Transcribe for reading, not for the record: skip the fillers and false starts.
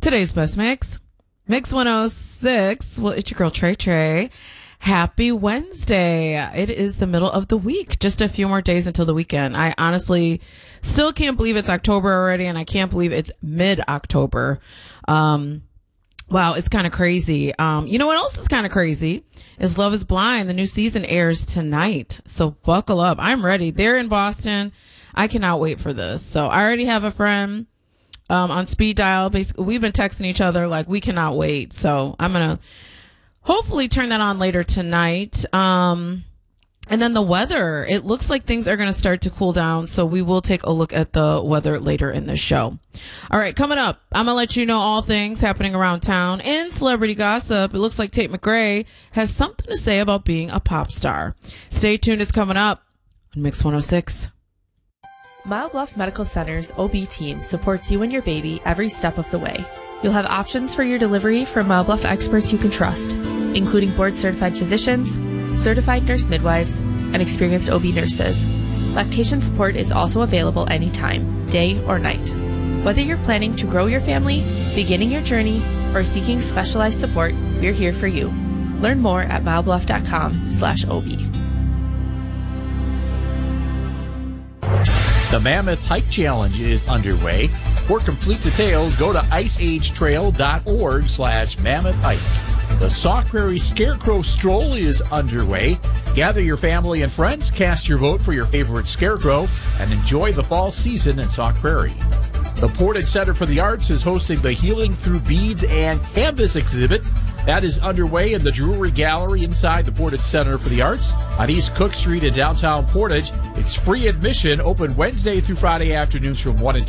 Today's best mix, Mix 106. Well, it's your girl Trey Trey. Happy Wednesday. It is the middle of the week. Just a few more days until the weekend. I honestly still can't believe it's October already, and I can't believe it's mid-October. Wow, it's kind of crazy. You know what else is kind of crazy is Love is Blind. The new season airs tonight. So buckle up. I'm ready. They're in Boston. I cannot wait for this. So I already have a friend on speed dial. Basically, we've been texting each other like we cannot wait. So I'm going to hopefully turn that on later tonight. And then the weather, it looks like things are going to start to cool down. So we will take a look at the weather later in the show. All right, coming up, I'm going to let you know all things happening around town and celebrity gossip. It looks like Tate McRae has something to say about being a pop star. Stay tuned. It's coming up on Mix 106. Mile Bluff Medical Center's OB team supports you and your baby every step of the way. You'll have options for your delivery from Mile Bluff experts you can trust, including board-certified physicians, certified nurse midwives, and experienced OB nurses. Lactation support is also available anytime, day or night. Whether you're planning to grow your family, beginning your journey, or seeking specialized support, we're here for you. Learn more at milebluff.com/OB. The Mammoth Hike Challenge is underway. For complete details, go to iceagetrail.org/Mammoth Hike. The Sauk Prairie Scarecrow Stroll is underway. Gather your family and friends, cast your vote for your favorite scarecrow, and enjoy the fall season in Sauk Prairie. The Portage Center for the Arts is hosting the Healing Through Beads and Canvas exhibit. That is underway in the Jewelry Gallery inside the Portage Center for the Arts on East Cook Street in downtown Portage. It's free admission, open Wednesday through Friday afternoons from 1 and